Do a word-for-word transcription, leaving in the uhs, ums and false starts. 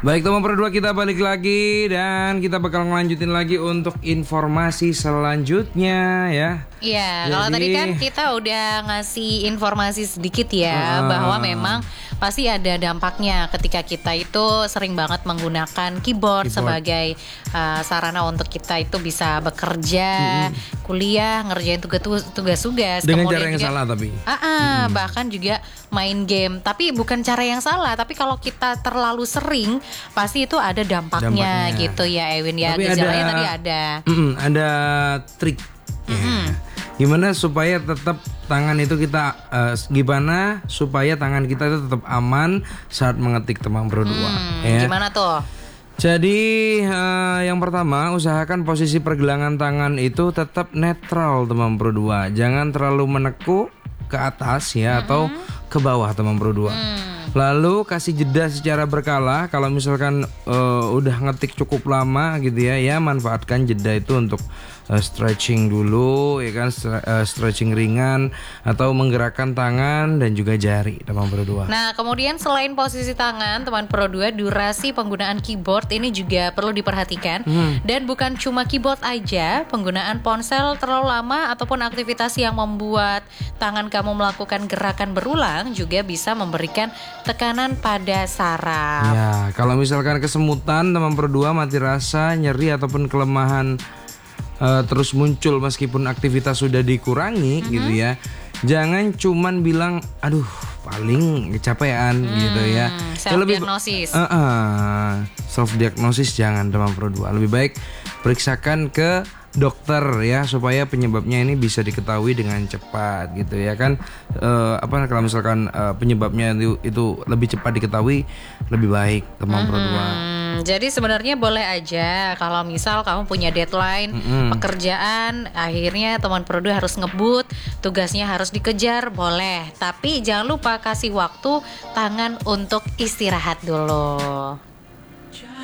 Baik teman berdua, kita balik lagi dan kita bakal ngelanjutin lagi untuk informasi selanjutnya ya. Iya, kalau tadi kan kita udah ngasih informasi sedikit ya uh, bahwa memang pasti ada dampaknya ketika kita itu sering banget menggunakan keyboard, keyboard. sebagai uh, sarana untuk kita itu bisa bekerja, mm-hmm. kuliah, ngerjain tugas-tugas dengan cara yang juga, salah tapi. Uh, uh, mm-hmm. bahkan juga main game, tapi bukan cara yang salah, tapi kalau kita terlalu sering pasti itu ada dampaknya, dampaknya. gitu ya Ewin ya. Tapi gejalanya ada, tadi ada. Mm, ada trik. Mm-hmm. Ya. Gimana supaya tetap tangan itu kita uh, gimana supaya tangan kita itu tetap aman saat mengetik teman berdua. Hmm, ya. Gimana tuh? Jadi uh, yang pertama, usahakan posisi pergelangan tangan itu tetap netral teman berdua. Jangan terlalu menekuk ke atas ya, mm-hmm. atau ke bawah teman berdua. Mm. Lalu kasih jeda secara berkala. Kalau misalkan uh, udah ngetik cukup lama gitu ya, ya manfaatkan jeda itu untuk uh, stretching dulu, ya kan, uh, stretching ringan atau menggerakkan tangan dan juga jari teman berdua. Nah, kemudian selain posisi tangan, teman berdua, durasi penggunaan keyboard ini juga perlu diperhatikan. Hmm. Dan bukan cuma keyboard aja, penggunaan ponsel terlalu lama ataupun aktivitas yang membuat tangan kamu melakukan gerakan berulang juga bisa memberikan tekanan pada saraf. Ya, kalau misalkan kesemutan, teman berdua, mati rasa, nyeri ataupun kelemahan uh, terus muncul meskipun aktivitas sudah dikurangi, mm-hmm. gitu ya. Jangan cuman bilang, aduh, paling kecapean, hmm, gitu ya. Self diagnosis. Uh, uh, self diagnosis jangan teman berdua. Lebih baik periksakan ke dokter ya, supaya penyebabnya ini bisa diketahui dengan cepat gitu ya kan. Uh, apa kalau misalkan uh, penyebabnya itu, itu lebih cepat diketahui, lebih baik teman mm-hmm. berdua. Jadi sebenarnya boleh aja kalau misal kamu punya deadline mm-hmm. pekerjaan, akhirnya teman berdua harus ngebut, tugasnya harus dikejar, boleh. Tapi jangan lupa kasih waktu tangan untuk istirahat dulu.